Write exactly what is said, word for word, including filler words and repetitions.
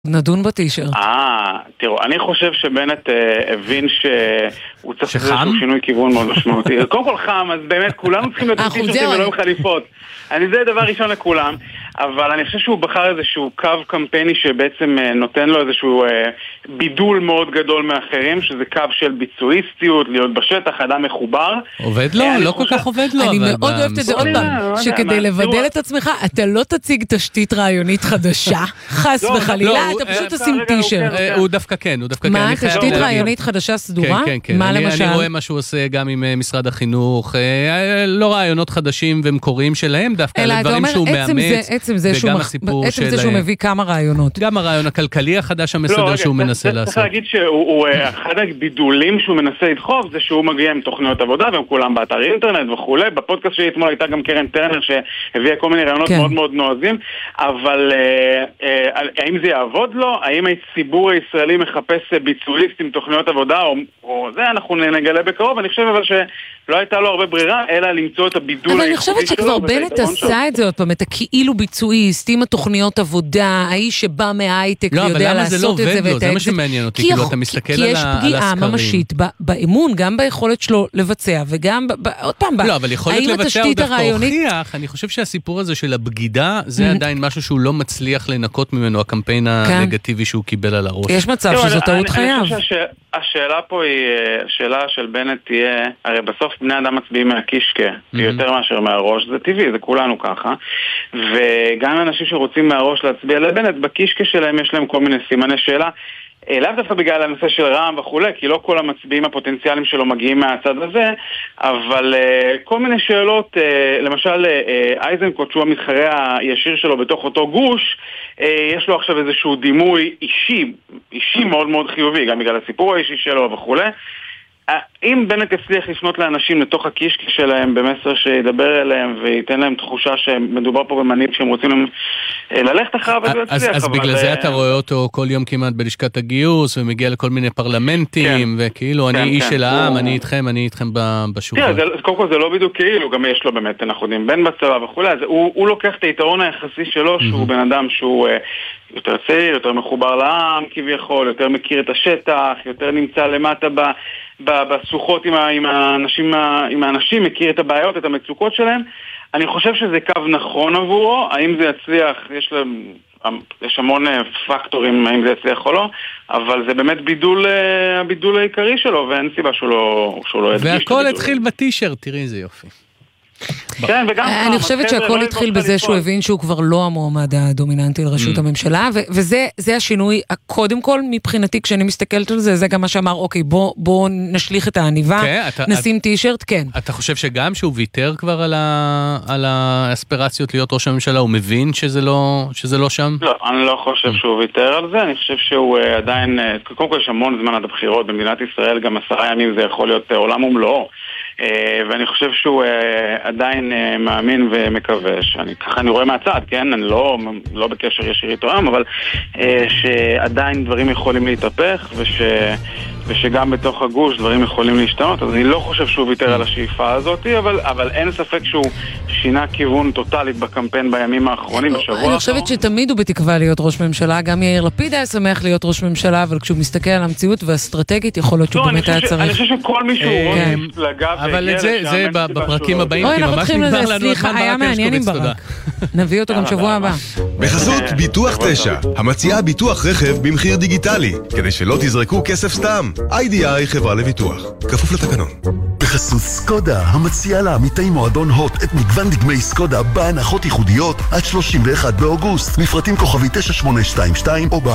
נדון בטישר. אה, תראו, אני חושב שבנט אה, הבין שהוא צריך איזשהו שינוי כיוון מאוד משמעותי. קודם כל חם, אז באמת כולנו צריכים להיות טישרטים ולא עם חליפות. אני זה דבר ראשון לכולם, אבל אני חושב שהוא בחר איזשהו קו קמפייני שבעצם אה, נותן לו איזשהו אה, בידול מאוד גדול מאחרים, שזה קו של ביצועיסטיות, להיות בשטח, אדם מחובר. עובד לו? לא כל כך עובד לו. אני מאוד אוהבת את זה עוד פעם, שכדי לבדל את עצמך, אתה לא תציג תשתית רעיונית חדשה, חס וחלילה, אתה פשוט תשים טישר. הוא דווקא כן, הוא דווקא כן. מה, תשתית רעיונית חדשה סדורה? כן, כן, מה למשל? אני רואה מה שהוא עושה גם עם משרד החינוך, לא רעיונות חדשים ומקוריים שלהם, דווקא לדברים שהוא מאמץ, וגם הסיפור של... עצם זה שהוא מביא כמה רעיונות. גם הרעיון הכלכלי החדש המסדר שהוא מנסה לעשות. צריך להגיד שאחד הבידולים שהוא מנסה לדחוף, זה שהוא מגיע עם תוכניות עבודה, והם כולם באתר אינטרנט וכו'. בפודקאסט שלי אתמול הייתה גם קרן טרנר שהביאה כל מיני רעיונות מאוד מאוד נועזים, אבל האם זה יעבוד לו? האם הציבור הישראלי מחפש ביצועיסט עם תוכניות עבודה או זה? אנחנו נגלה בקרוב. אני חושב אבל שלא הייתה לו הרבה ברירה, אלא למצוא את הבידול. אבל אני חושבת שכבר בנט עשה את זה עוד פעם, את הכאילו ביצועיסט עם התוכניות עבודה, האיש שבא מההייטק ויודע לעשות את זה. לא, זה מה שמעניין אותי, כאילו אתה מסתכל על הסקרים. כי יש פגיעה ממשית באמון, גם ביכולת שלו לבצע, וגם, עוד פעם, לא, אבל יכולת לבצע הוא דווקא הוכיח, אני חושב שהסיפור הזה של הבגידה, זה עדיין משהו שהוא לא מצליח לנקות ממנו, הקמפיין הנגטיבי שהוא קיבל על הראש. יש מצב שזו טעות חייו. אני חושב שהשאלה פה היא, השאלה של בנט תהיה, הרי בסוף בני אדם מצביעים מהקישקה, יותר מאשר מהראש, זה טבעי, זה כולנו ככה, וגם אנשים שרוצים מהראש להצביע לבנט, בקישקה שלהם יש להם כל מיני סימני שאלה, לאו דווקא בגלל הנושא של רע"מ וכו', כי לא כל המצביעים הפוטנציאליים שלו מגיעים מהצד הזה, אבל uh, כל מיני שאלות, uh, למשל uh, אייזנקוט, שהוא המתחרה הישיר שלו בתוך אותו גוש, uh, יש לו עכשיו איזשהו דימוי אישי, אישי מאוד מאוד חיובי, גם בגלל הסיפור האישי שלו וכו'. אם בנט יצליח לפנות לאנשים לתוך הקישקע שלהם במסר שידבר אליהם וייתן להם תחושה שמדובר פה במנהיג שהם רוצים ללכת אחריו, אז בגלל זה אתה רואה אותו כל יום כמעט בלשכת הגיוס ומגיע לכל מיני פרלמנטים וכאילו אני איש של העם, אני איתכם, אני איתכם בשובה. קודם כל זה לא בדיוק כאילו, גם יש לו באמת, אנחנו יודעים, בן בצבא וכו', הוא לוקח את היתרון היחסי שלו שהוא בן אדם שהוא יותר צעיר, יותר מחובר לעם כביכול, יותר מכיר את השטח, יותר נמצא למטה ב... בסוחות עם, עם, האנשים, עם האנשים, מכיר את הבעיות, את המצוקות שלהם. אני חושב שזה קו נכון עבורו. האם זה יצליח, יש, לה, יש המון פקטורים האם זה יצליח או לא, אבל זה באמת בידול, הבידול העיקרי שלו, ואין סיבה שהוא לא, שהוא לא ידגיש. והכל התחיל בטישר, תראי איזה יופי. כן, וגם אני חושבת שהכל התחיל בזה שהוא הבין שהוא כבר לא המועמד הדומיננטי לראשות הממשלה, וזה השינוי, קודם כל מבחינתי כשאני מסתכלת על זה, זה גם מה שאמר, אוקיי, בוא נשליך את העניבה, נשים טישרט, כן. אתה חושב שגם שהוא ויתר כבר על האספירציות להיות ראש הממשלה, הוא מבין שזה לא שם? לא, אני לא חושב שהוא ויתר על זה, אני חושב שהוא עדיין, קודם כל יש המון זמן עד הבחירות, במדינת ישראל גם עשרה ימים זה יכול להיות עולם ומלואו, ואני חושב שהוא עדיין מאמין ומקווה, שאני, ככה אני רואה מהצד, כן? אני לא, לא בקשר ישיר איתו היום, אבל שעדיין דברים יכולים להתהפך, וש, ושגם בתוך הגוש דברים יכולים להשתנות, אז אני לא חושב שהוא ויתר על השאיפה הזאת, אבל, אבל אין ספק שהוא שינה כיוון טוטלית בקמפיין בימים האחרונים, בשבוע האחרון. אני חושבת שתמיד הוא בתקווה להיות ראש ממשלה, גם יאיר לפיד היה שמח להיות ראש ממשלה, אבל כשהוא מסתכל על המציאות והאסטרטגית, יכול להיות שהוא באמת היה צריך. אני חושב שכל מי שהוא ראש מפלגה, אבל זה בפרקים הבאים, כי ממש נגמר לנו הזמן היה מעניין עם ברק. נביא אותו גם שבוע הבא. בחסות ביטוח תשע, המציעה ביטוח רכב במחיר דיגיטלי, כדי שלא תזרקו כסף סתם. איי די איי חברה לביטוח, כפוף לתקנון. בחסות סקודה, המציעה לעמיתי מועדון הוט את מגוון דגמי סקודה בהנחות ייחודיות עד שלושים ואחד באוגוסט. מפרטים כוכבי תשע שמונה שתיים שתיים או